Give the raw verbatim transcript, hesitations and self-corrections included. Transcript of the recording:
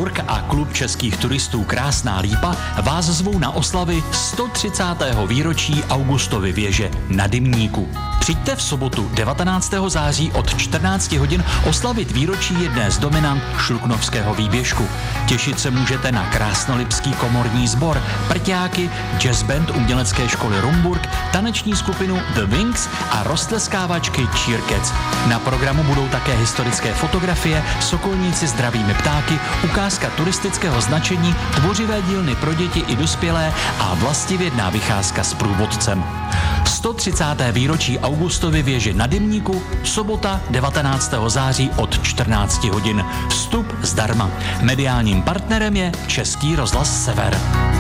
Rumburk a klub českých turistů Krásná Lípa vás zvou na oslavy sto třicátého výročí Augustovy věže na Dymníku. Přijďte v sobotu devatenáctého září od čtrnácti hodin oslavit výročí jedné z dominant šluknovského výběžku. Těšit se můžete na krásnolipský komorní sbor, prťáky, jazz band umělecké školy Rumburk, taneční skupinu The Wings a roztleskávačky Cheercats. Na programu budou také historické fotografie, sokolníci s dravými ptáky, ukázka turistického značení, tvořivé dílny pro děti i dospělé a vlastivědná vycházka s průvodcem. sto třicáté výročí Augustovy věže na Dymníku, sobota devatenáctého září od čtrnácti hodin. Vstup zdarma. Mediálním partnerem je Český rozhlas Sever.